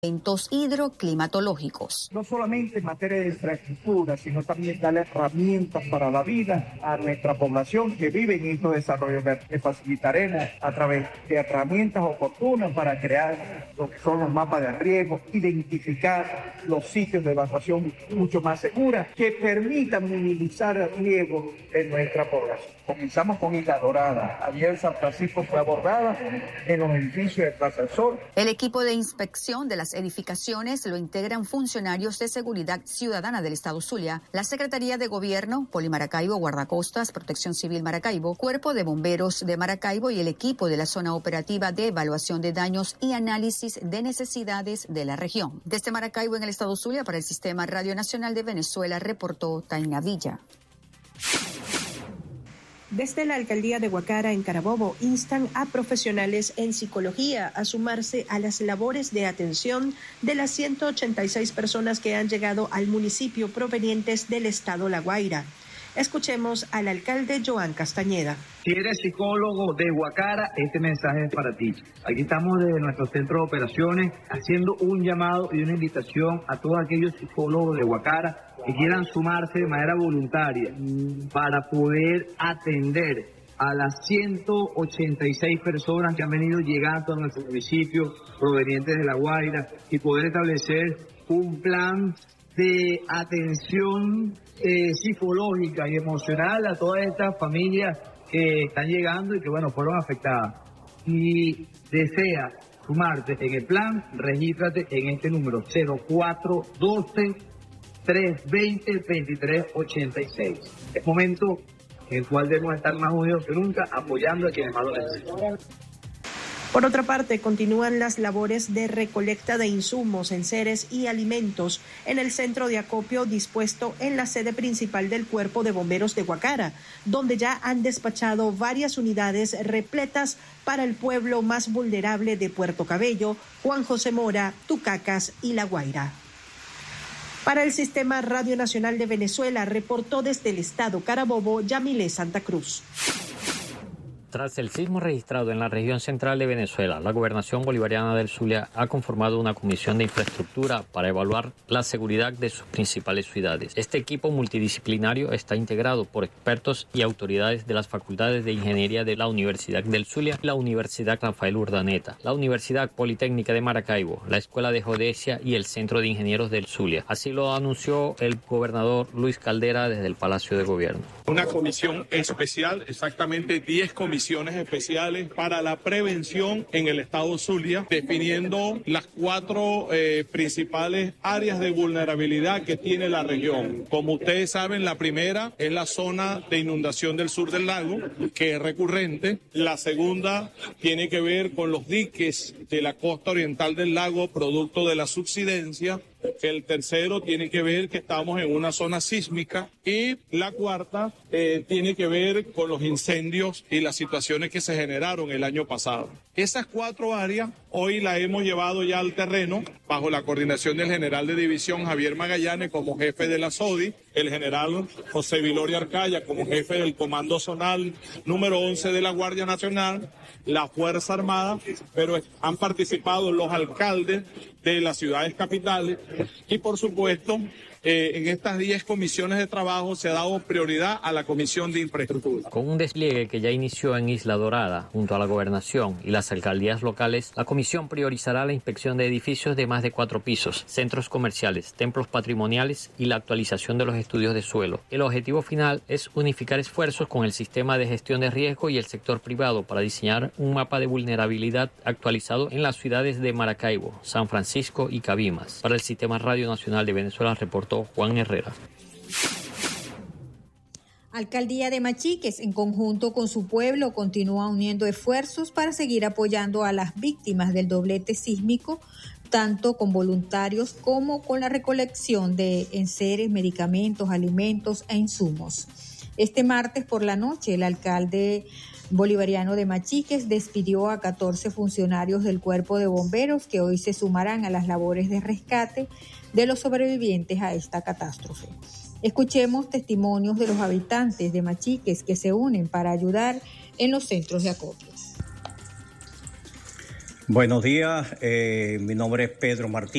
eventos hidroclimatológicos. No solamente en materia de infraestructura, sino también darle herramientas para la vida a nuestra población que vive en estos desarrollos verdes. Le facilitaremos a través de herramientas oportunas para crear lo que son los mapas de riesgo, identificar los sitios de evacuación mucho más seguros que permitan minimizar el riesgo en nuestra población. Comenzamos con Isla Dorada. Ayer San Francisco fue abordada en los edificios de Plaza del Sol. El equipo de inspección de las edificaciones lo integran funcionarios de Seguridad Ciudadana del Estado Zulia, la Secretaría de Gobierno, Polimaracaibo, Guardacostas, Protección Civil Maracaibo, Cuerpo de Bomberos de Maracaibo y el equipo de la Zona Operativa de Evaluación de Daños y Análisis de Necesidades de la región. Desde Maracaibo, en el Estado Zulia, para el Sistema Radio Nacional de Venezuela, reportó Taina Villa. Desde la Alcaldía de Guacara, en Carabobo, instan a profesionales en psicología a sumarse a las labores de atención de las 186 personas que han llegado al municipio provenientes del estado La Guaira. Escuchemos al alcalde Joan Castañeda. Si eres psicólogo de Guacara, este mensaje es para ti. Aquí estamos desde nuestro centro de operaciones haciendo un llamado y una invitación a todos aquellos psicólogos de Guacara que quieran sumarse de manera voluntaria para poder atender a las 186 personas que han venido llegando a nuestro municipio provenientes de La Guaira y poder establecer un plan de atención psicológica y emocional a todas estas familias que están llegando y que, bueno, fueron afectadas. Si desea sumarte en el plan, regístrate en este número 0412-320-2386. Es momento en el cual debemos estar más unidos que nunca, apoyando a quienes más lo necesitan. Por otra parte, continúan las labores de recolecta de insumos, enseres y alimentos en el centro de acopio dispuesto en la sede principal del Cuerpo de Bomberos de Guacara, donde ya han despachado varias unidades repletas para el pueblo más vulnerable de Puerto Cabello, Juan José Mora, Tucacas y La Guaira. Para el Sistema Radio Nacional de Venezuela, reportó desde el estado Carabobo, Yamile Santa Cruz. Tras el sismo registrado en la región central de Venezuela, la Gobernación Bolivariana del Zulia ha conformado una comisión de infraestructura para evaluar la seguridad de sus principales ciudades. Este equipo multidisciplinario está integrado por expertos y autoridades de las facultades de ingeniería de la Universidad del Zulia, la Universidad Rafael Urdaneta, la Universidad Politécnica de Maracaibo, la Escuela de Geodesia y el Centro de Ingenieros del Zulia. Así lo anunció el gobernador Luis Caldera desde el Palacio de Gobierno. Una comisión especial, exactamente 10 comisiones especiales para la prevención en el estado Zulia, definiendo las 4 principales áreas de vulnerabilidad que tiene la región. Como ustedes saben, la primera es la zona de inundación del sur del lago, que es recurrente. La segunda tiene que ver con los diques de la costa oriental del lago, producto de la subsidencia. El tercero tiene que ver que estamos en una zona sísmica y la cuarta tiene que ver con los incendios y las situaciones que se generaron el año pasado. Esas 4 áreas hoy las hemos llevado ya al terreno bajo la coordinación del general de división Javier Magallanes como jefe de la SODI, el general José Viloria Arcaya como jefe del Comando Zonal número 11 de la Guardia Nacional, la Fuerza Armada, pero han participado los alcaldes de las ciudades capitales y, por supuesto, en estas 10 comisiones de trabajo se ha dado prioridad a la Comisión de Infraestructura. Con un despliegue que ya inició en Isla Dorada, junto a la Gobernación y las alcaldías locales, la comisión priorizará la inspección de edificios de más de 4 pisos, centros comerciales, templos patrimoniales y la actualización de los estudios de suelo. El objetivo final es unificar esfuerzos con el sistema de gestión de riesgo y el sector privado para diseñar un mapa de vulnerabilidad actualizado en las ciudades de Maracaibo, San Francisco y Cabimas. Para el Sistema Radio Nacional de Venezuela, reportó Juan Herrera. Alcaldía de Machiques, en conjunto con su pueblo, continúa uniendo esfuerzos para seguir apoyando a las víctimas del doblete sísmico, tanto con voluntarios como con la recolección de enseres, medicamentos, alimentos e insumos. Este martes por la noche, el alcalde bolivariano de Machiques despidió a 14 funcionarios del Cuerpo de Bomberos que hoy se sumarán a las labores de rescate de los sobrevivientes a esta catástrofe. Escuchemos testimonios de los habitantes de Machiques que se unen para ayudar en los centros de acopio. Buenos días, mi nombre es Pedro Martínez.